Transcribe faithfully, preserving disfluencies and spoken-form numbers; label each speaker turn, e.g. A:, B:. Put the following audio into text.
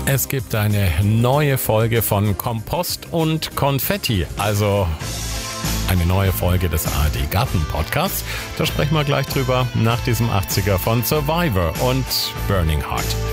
A: Es gibt eine neue Folge von Kompost und Konfetti, also eine neue Folge des A R D Garten Podcasts. Da sprechen wir gleich drüber nach diesem achtziger von Survivor und Burning Heart.